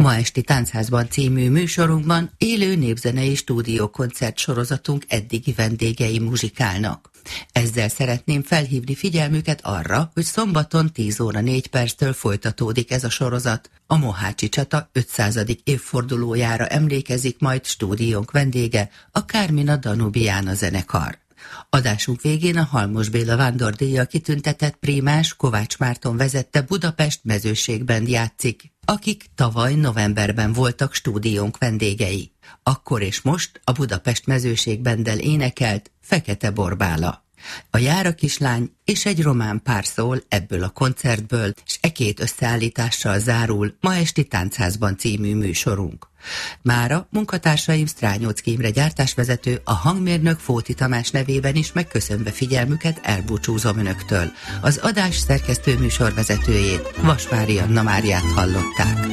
Ma esti Táncházban című műsorunkban élő népzenei stúdiókoncert sorozatunk eddigi vendégei muzsikálnak. Ezzel szeretném felhívni figyelmüket arra, hogy szombaton 10 óra 4 perctől folytatódik ez a sorozat. A Mohácsi csata 500. évfordulójára emlékezik majd stúdiónk vendége, a Carmina Danubiana zenekar. Adásunk végén a Halmos Béla vándordíjjal kitüntetett prímás Kovács Márton vezette Budapest Mezőségband játszik, akik tavaly novemberben voltak stúdiónk vendégei. Akkor és most a Budapest Mezőségbanddel énekelt Fekete Borbála. A Jára kislány és egy román pár szól ebből a koncertből, és két összeállítással zárul ma esti Táncházban című műsorunk. Mára munkatársaim Strányóczky Imre gyártásvezető, a hangmérnök Fóti Tamás nevében is megköszönve figyelmüket elbúcsúzom önöktől. Az adás szerkesztő műsorvezetőjét, Vas Mária Anna Máriát hallották.